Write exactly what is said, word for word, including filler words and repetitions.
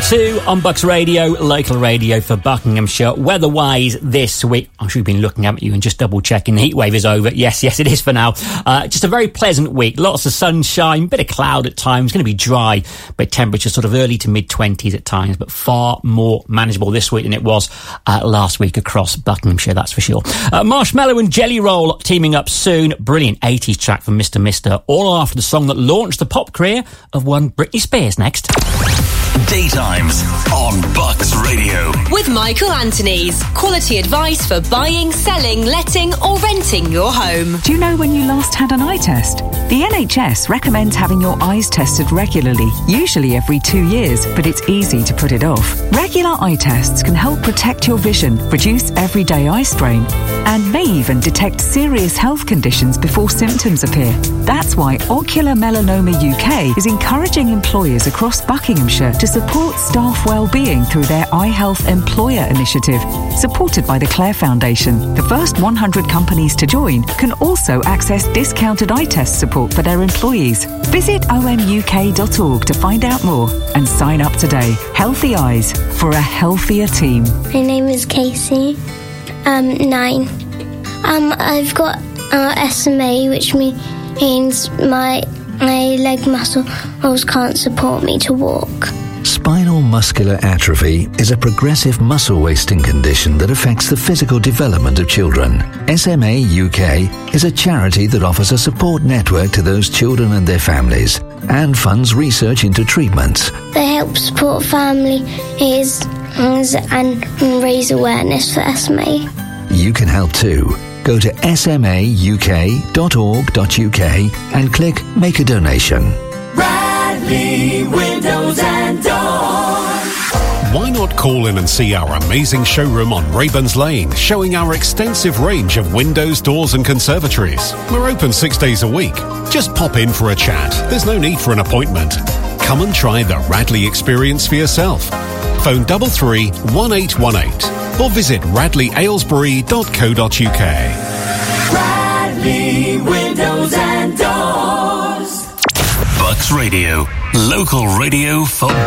two on Bucks Radio, local radio for Buckinghamshire. Weather-wise this week, I'm sure you've been looking at you and just double-checking the heatwave is over. Yes, yes, it is for now. Uh, just a very pleasant week. Lots of sunshine, bit of cloud at times. Going to be dry, but temperature sort of early to mid-twenties at times, but far more manageable this week than it was uh, last week across Buckinghamshire, that's for sure. Uh, Marshmallow and Jelly Roll teaming up soon. Brilliant eighties track from Mister Mister, all after the song that launched the pop career of one Britney Spears next. Daytimes on Bucks Radio. With Michael Anthony's quality advice for buying, selling, letting or renting your home. Do you know when you last had an eye test? The N H S recommends having your eyes tested regularly, usually every two years, but it's easy to put it off. Regular eye tests can help protect your vision, reduce everyday eye strain, and may even detect serious health conditions before symptoms appear. That's why Ocular Melanoma U K is encouraging employers across Buckinghamshire to support staff well-being through their Eye Health Employer Initiative, supported by the Clare Foundation. The first one hundred companies to join can also access discounted eye test support for their employees. Visit O M U K dot org to find out more and sign up today. Healthy eyes for a healthier team. My name is Casey. Um, nine. Um, I've got uh, S M A, which means my my leg muscles can't support me to walk. Spinal muscular atrophy is a progressive muscle wasting condition that affects the physical development of children. S M A U K is a charity that offers a support network to those children and their families and funds research into treatments. They help support families and raise awareness for S M A. You can help too. Go to S M A U K dot org dot U K and click Make a Donation. Radley Windows and Doors. Why not call in and see our amazing showroom on Rayburn's Lane, showing our extensive range of windows, doors and conservatories. We're open six days a week. Just pop in for a chat. There's no need for an appointment. Come and try the Radley experience for yourself. Phone double three one eight one eight or visit radley aylesbury dot co dot U K. Radley Windows and Doors. Bucks Radio, local radio for